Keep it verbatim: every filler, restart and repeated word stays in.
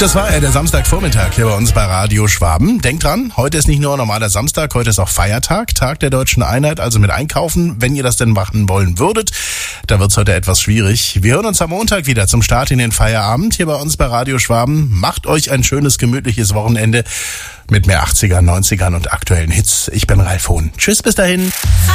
Das war er, der Samstagvormittag hier bei uns bei Radio Schwaben. Denkt dran, heute ist nicht nur normaler Samstag, heute ist auch Feiertag, Tag der Deutschen Einheit, also mit einkaufen, wenn ihr das denn machen wollen würdet. Da wird's heute etwas schwierig. Wir hören uns am Montag wieder zum Start in den Feierabend hier bei uns bei Radio Schwaben. Macht euch ein schönes, gemütliches Wochenende mit mehr achtzigern, neunzigern und aktuellen Hits. Ich bin Ralf Hohn. Tschüss, bis dahin.